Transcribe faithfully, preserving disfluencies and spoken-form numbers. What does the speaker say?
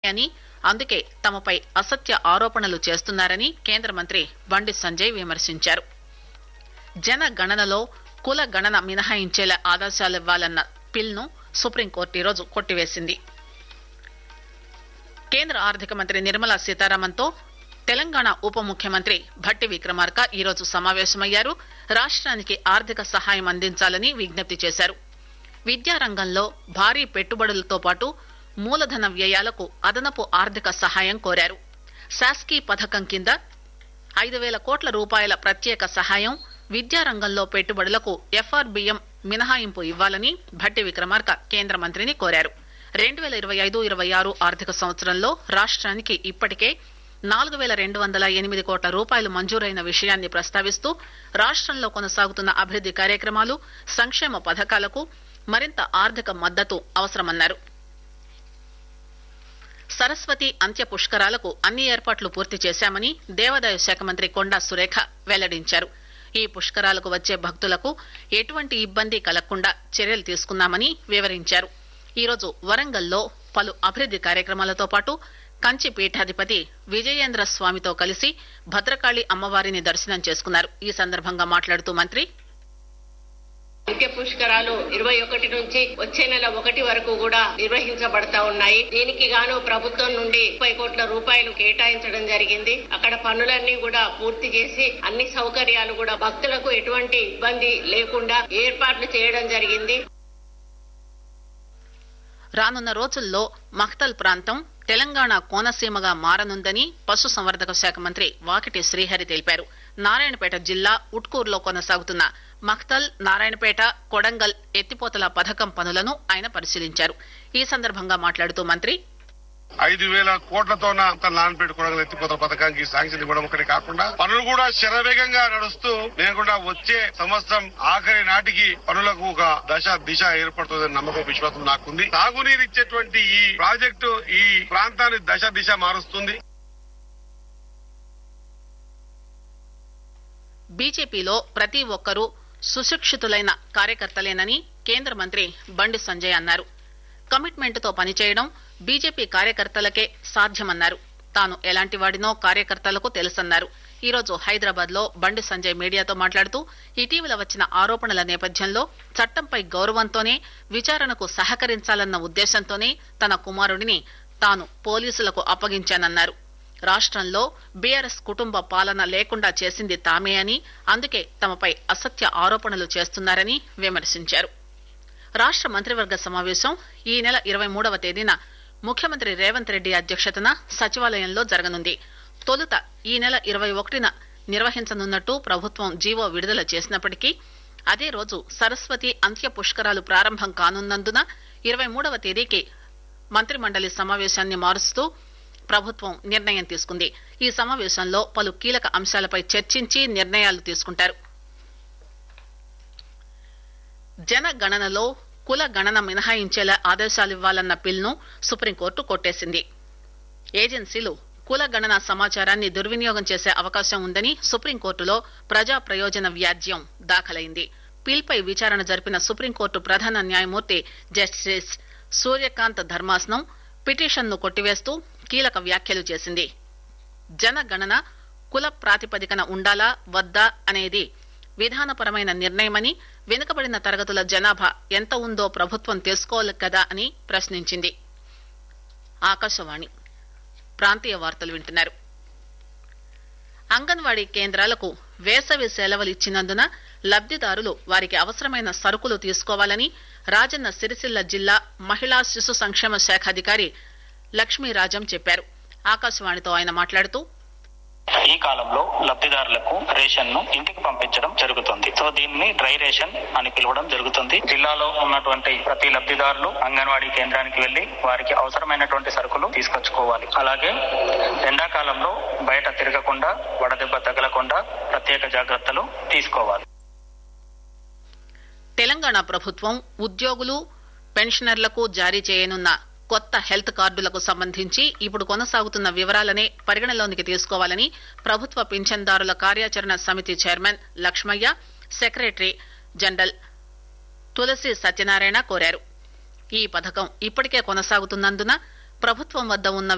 అని అందుకే తమపై అసత్య ఆరోపణలు చేస్తున్నారని కేంద్ర మంత్రి బండి సంజయ్ విమర్శించారు. జన గణనలో కుల గణన మినహాయించేలా ఆదేశాలివ్వాలన్న పిల్ను సుప్రీంకోర్టు ఈరోజు కొట్టివేసింది. కేంద్ర ఆర్థిక మంత్రి నిర్మలా సీతారామన్తో తెలంగాణ ఉప ముఖ్యమంత్రి భట్టి విక్రమార్క ఈరోజు సమావేశమయ్యారు. రాష్ట్రానికి ఆర్థిక సహాయం అందించాలని విజ్ఞప్తి చేశారు. విద్యారంగంలో భారీ పెట్టుబడులతో పాటు మూలధన వ్యయాలకు అదనపు ఆర్థిక సహాయం కోరారు. శాస్కీ పథకం కింద ఐదు వేల కోట్ల రూపాయల ప్రత్యేక సహాయం, విద్యారంగంలో పెట్టుబడులకు ఎఫ్ఆర్బిఎం మినహాయింపు ఇవ్వాలని భట్టి విక్రమార్క కేంద్ర మంత్రిని కోరారు. రెండు వేల ఇరవై ఐదు ఇరవై ఆరు ఆర్థిక సంవత్సరంలో రాష్ట్రానికి ఇప్పటికే నాలుగు వేల రెండు వందల ఎనిమిది కోట్ల రూపాయలు మంజూరైన విషయాన్ని ప్రస్తావిస్తూ రాష్ట్రంలో కొనసాగుతున్న అభివృద్ది కార్యక్రమాలు, సంక్షేమ పథకాలకు మరింత ఆర్థిక మద్దతు అవసరమన్నారు. సరస్వతి అంత్య పుష్కరాలకు అన్ని ఏర్పాట్లు పూర్తి చేశామని దేవాదాయ శాఖ మంత్రి కొండా సురేఖ వెల్లడించారు. ఈ పుష్కరాలకు వచ్చే భక్తులకు ఎటువంటి ఇబ్బంది కలగకుండా చర్యలు తీసుకున్నామని వివరించారు. ఈరోజు వరంగల్లో పలు అభివృద్ది కార్యక్రమాలతో పాటు కంచి పీఠాధిపతి విజయేంద్ర స్వామితో కలిసి భద్రకాళి అమ్మవారిని దర్శనం చేసుకున్నారు. ఈ సందర్భంగా మాట్లాడుతూ మంత్రి అంత్య పుష్కరాలు ఇరవై ఒకటి నుంచి వచ్చే నెల ఒకటి వరకు కూడా నిర్వహించబడతా ఉన్నాయి. దీనికి గాను ప్రభుత్వం నుండి ముప్పై కోట్ల రూపాయలు కేటాయించడం జరిగింది. అక్కడ పనులన్నీ కూడా పూర్తి చేసి అన్ని సౌకర్యాలు కూడా భక్తులకు ఎటువంటి ఇబ్బంది లేకుండా ఏర్పాట్లు చేయడం జరిగింది. రానున్న రోజుల్లో మఖ్తల్ ప్రాంతం తెలంగాణ కోనసీమగా మారనుందని పశుసంవర్ధక శాఖ మంత్రి వాకిటి శ్రీహరి తెలిపారు. నారాయణపేట జిల్లా ఉట్కూరులో కొనసాగుతున్న మఖ్తల్, నారాయణపేట, కొడంగల్ ఎత్తిపోతల పథకం పనులను ఆయన పరిశీలించారు. ఈ సందర్భంగా మాట్లాడుతూ మంత్రి ఐదు వేల కోట్లతో నారాయణపేట కొడంగల్ ఎత్తిపోతల పథకానికి శాంక్షన్ ఇవ్వడం ఒకటి కాకుండా పనులు కూడా శరవేగంగా నడుస్తూ లేకుండా వచ్చే సంవత్సరం ఆఖరి నాటికి పనులకు ఒక దశ దిశ ఏర్పడుతుందని నమ్మకం, విశ్వాసం నాకుంది. తాగునీరు ఇచ్చేటువంటి ఈ ప్రాజెక్టు ఈ ప్రాంతాన్ని దశ దిశ మారుస్తుంది. బీజేపీలో ప్రతి ఒక్కరూ సుశిక్షితులైన కార్యకర్తలేనని కేంద్ర మంత్రి బండి సంజయ్ అన్నారు. కమిట్మెంట్ తో పనిచేయడం బీజేపీ కార్యకర్తలకే సాధ్యమన్నారు. తాను ఎలాంటి వాడినో కార్యకర్తలకు తెలుసన్నారు. ఈ రోజు హైదరాబాద్ లో బండి సంజయ్ మీడియాతో మాట్లాడుతూ ఇటీవల వచ్చిన ఆరోపణల నేపథ్యంలో చట్టంపై గౌరవంతోనే విచారణకు సహకరించాలన్న ఉద్దేశంతోనే తన కుమారుడిని తాను పోలీసులకు అప్పగించానన్నారు. రాష్ట్రంలో బీఆర్ఎస్ కుటుంబ పాలన లేకుండా చేసింది తామే అని అందుకే తమపై అసత్య ఆరోపణలు చేస్తున్నారని విమర్శించారు. రాష్ట్ర మంత్రివర్గ సమావేశం ఈ నెల ఇరవై మూడవ తేదీన ముఖ్యమంత్రి రేవంత్ రెడ్డి అధ్యక్షతన సచివాలయంలో జరగనుంది. తొలుత ఈ నెల ఇరవై ఒకటిన నిర్వహించనున్నట్టు ప్రభుత్వం జీవో విడుదల చేసినప్పటికీ అదే రోజు సరస్వతి అంత్య పుష్కరాలు ప్రారంభం కానున్నందున ఇరవై మూడవ తేదీకి మంత్రిమండలి సమావేశాన్ని మారుస్తూ ప్రభుత్వం నిర్ణయం తీసుకుంది. ఈ సమావేశంలో పలు కీలక అంశాలపై చర్చించి నిర్ణయాలు తీసుకుంటారు. జనగణనలో కుల గణన మినహాయించేలా ఆదేశాలివ్వాలన్న బిల్ను సుప్రీంకోర్టు కొట్టేసింది. ఏజెన్సీలు కుల గణన సమాచారాన్ని దుర్వినియోగం చేసే అవకాశం ఉందని సుప్రీంకోర్టులో ప్రజా ప్రయోజన వ్యాజ్యం దాఖలైంది. బిల్పై విచారణ జరిపిన సుప్రీంకోర్టు ప్రధాన న్యాయమూర్తి జస్టిస్ సూర్యకాంత్ ధర్మాసనం పిటిషన్ను కొట్టివేస్తూ కీలక వ్యాఖ్యలు చేసింది. జనగణన కుల ప్రాతిపదికన ఉండాలా వద్దా అనేది విధానపరమైన నిర్ణయమని, వెనుకబడిన తరగతుల జనాభా ఎంత ఉందో ప్రభుత్వం తెలుసుకోవాలి కదా అని ప్రశ్నించింది. ఆకాశవాణి ప్రాంతీయ వార్తలు వింటున్నారు. అంగన్వాడీ కేంద్రాలకు వేసవి సెలవులు ఇచ్చినందున లబ్దిదారులు వారికి అవసరమైన సరుకులు తీసుకోవాలని రాజన్న సిరిసిల్ల జిల్లా మహిళా శిశు సంక్షేమ శాఖ అధికారి లక్ష్మీరాజం చెప్పారు. ఆకాశవాణితో ఆయన మాట్లాడుతూ ఈ కాలంలో లబ్ధిదారులకు రేషన్ ను ఇంటికి పంపించడం జరుగుతుంది. సో దీన్ని డ్రై రేషన్ అని పిలవడం జరుగుతుంది. జిల్లాలో ఉన్నటువంటి ప్రతి లబ్ధిదారులు అంగన్వాడీ కేంద్రానికి వెళ్లి వారికి అవసరమైనటువంటి సరుకులు తీసుకొచ్చుకోవాలి. అలాగే ఎండాకాలంలో బయట తిరగకుండా, వడదెబ్బ తగలకుండా ప్రత్యేక జాగ్రత్తలు తీసుకోవాలి. తెలంగాణ ప్రభుత్వం ఉద్యోగులు, పెన్షనర్లకు జారీ చేయనున్న కొత్త హెల్త్ కార్డులకు సంబంధించి ఇప్పుడు కొనసాగుతున్న వివరాలనే పరిగణలోనికి తీసుకోవాలని ప్రభుత్వ పింఛన్దారుల కార్యాచరణ సమితి చైర్మన్ లక్ష్మయ్య, సెక్రటరీ జనరల్ తులసి సత్యనారాయణ కోరారు. ఈ పథకం ఇప్పటికే కొనసాగుతున్నందున ప్రభుత్వం వద్ద ఉన్న